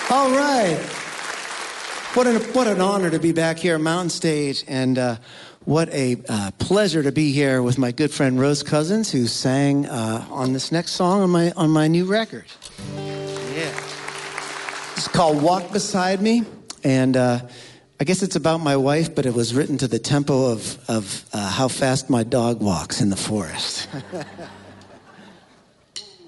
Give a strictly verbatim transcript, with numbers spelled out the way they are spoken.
All right. What an, what an honor to be back here at Mountain Stage, and uh, what a uh, pleasure to be here with my good friend Rose Cousins, who sang uh, on this next song on my on my new record. Yeah. It's called Walk Beside Me, and uh, I guess it's about my wife, but it was written to the tempo of, of uh, how fast my dog walks in the forest.